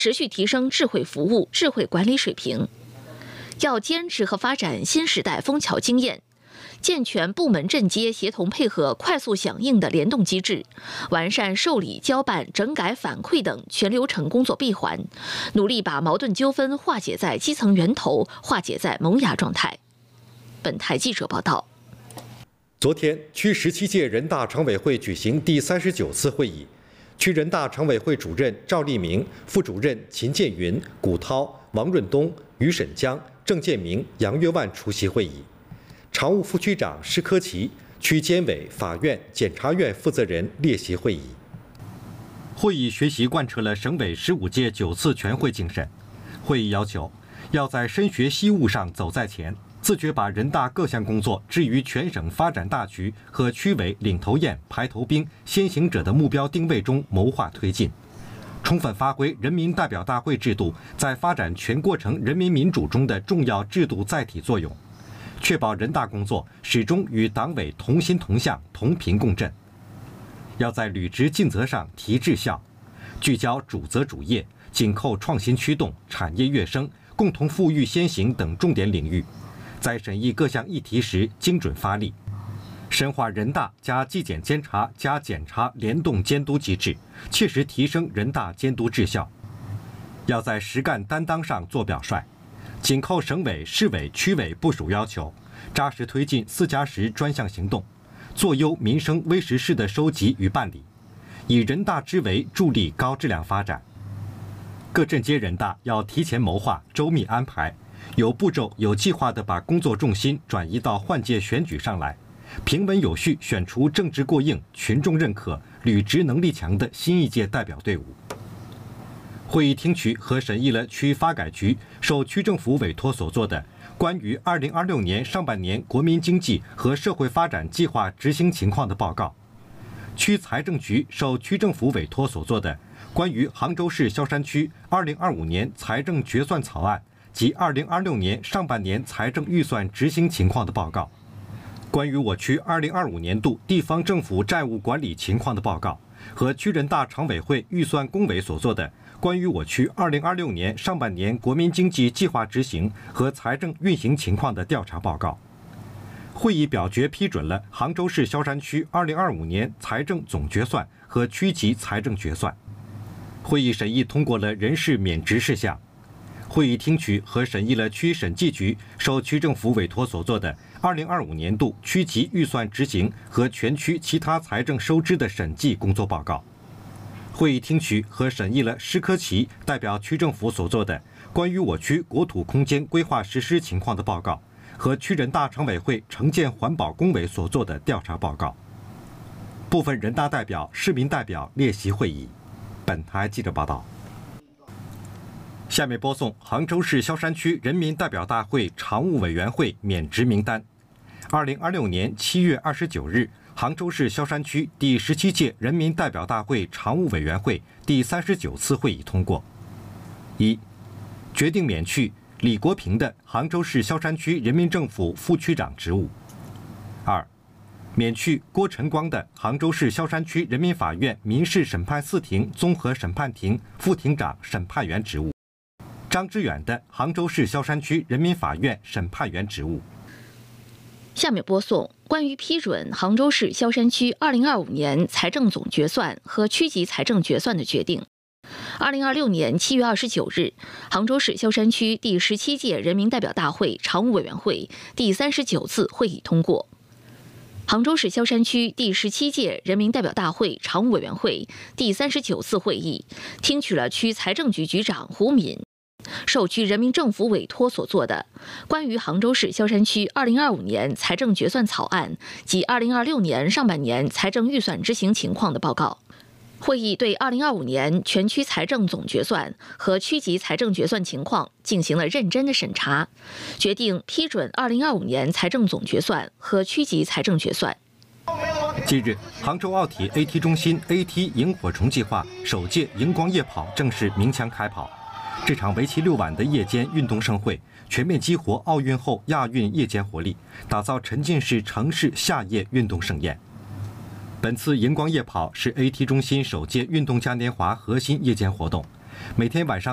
持续提升智慧服务、智慧管理水平。要坚持和发展新时代枫桥经验，健全部门镇街协同配合、快速响应的联动机制，完善受理、交办、整改、反馈等全流程工作闭环，努力把矛盾纠纷化解在基层源头，化解在萌芽状态。本台记者报道。 昨天，区17届人大常委会举行第39次会议，区人大常委会主任赵立明、副主任秦建云、古涛、王润东、于沈江、郑建明、杨月万出席会议。常务副区长施科奇、区监委、法院、检察院负责人列席会议。 会议学习贯彻了省委15届9次全会精神。会议要求，要在深学习务上走在前，自觉把人大各项工作置于全省发展大局和区委领头雁、排头兵、先行者的目标定位中谋划推进，充分发挥人民代表大会制度在发展全过程人民民主中的重要制度载体作用，确保人大工作始终与党委同心同向、同频共振。要在履职尽责上提质效，聚焦主责主业、紧扣创新驱动、产业跃升、共同富裕先行等重点领域，在审议各项议题时精准发力，深化人大加纪检监察加检察联动监督机制，切实提升人大监督质效。要在实干担当上做表率，紧扣省委、市委、区委部署要求，扎实推进4+10专项行动，做优民生微实事的收集与办理，以人大之为助力高质量发展。各镇街人大要提前谋划、周密安排，有步骤、有计划地把工作重心转移到换届选举上来，平稳有序选出政治过硬、群众认可、履职能力强的新一届代表队伍。会议听取和审议了区发改局受区政府委托所做的关于2026年上半年国民经济和社会发展计划执行情况的报告，区财政局受区政府委托所做的关于杭州市萧山区2025年财政决算草案及2026年上半年财政预算执行情况的报告，关于我区2025年度地方政府债务管理情况的报告和区人大常委会预算工委所做的关于我区2026年上半年国民经济计划执行和财政运行情况的调查报告。会议表决批准了杭州市萧山区2025年财政总决算和区级财政决算。会议审议通过了人事免职事项。会议听取和审议了区审计局受区政府委托所做的2025年度区级预算执行和全区其他财政收支的审计工作报告。会议听取和审议了施科奇代表区政府所做的关于我区国土空间规划实施情况的报告和区人大常委会城建环保工委所做的调查报告。部分人大代表、市民代表列席会议。本台记者报道。下面播送杭州市萧山区人民代表大会常务委员会免职名单。2026年7月29日，杭州市萧山区第17届人民代表大会常务委员会第39次会议通过。1. 决定免去李国平的杭州市萧山区人民政府副区长职务。2. 免去郭晨光的杭州市萧山区人民法院民事审判4庭综合审判庭副庭长审判员职务。张之远的杭州市萧山区人民法院审判员职务。 下面播送关于批准杭州市萧山区2025年财政总决算和区级财政决算的决定。2026年7月29日，杭州市萧山区第17届人民代表大会常务委员会第39次会议通过。杭州市萧山区第17届人民代表大会常务委员会第39次会议听取了区财政局局长胡敏受区人民政府委托所做的关于杭州市萧山区2025年财政决算草案及2026年上半年财政预算执行情况的报告。会议对2025年全区财政总决算和区级财政决算情况进行了认真的审查，决定批准2025年财政总决算和区级财政决算。 近日，杭州奥体 AT 中心 AT 萤火虫计划首届荧光夜跑正式鸣枪开跑。这场为期6晚的夜间运动盛会，全面激活奥运后亚运夜间活力，打造沉浸式城市夏夜运动盛宴。本次荧光夜跑是 AT 中心首届运动嘉年华核心夜间活动，每天晚上